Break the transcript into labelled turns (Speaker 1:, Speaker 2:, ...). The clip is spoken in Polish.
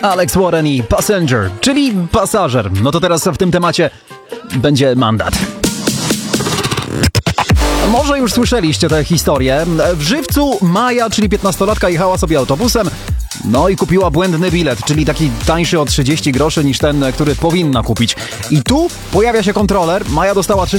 Speaker 1: Alex Warren i Passenger, czyli pasażer. No to teraz w tym temacie będzie mandat. Może już słyszeliście tę historię. W Żywcu Maja, czyli 15-latka, jechała sobie autobusem, no i kupiła błędny bilet, czyli taki tańszy o 30 groszy niż ten, który powinna kupić. I tu pojawia się kontroler. Maja dostała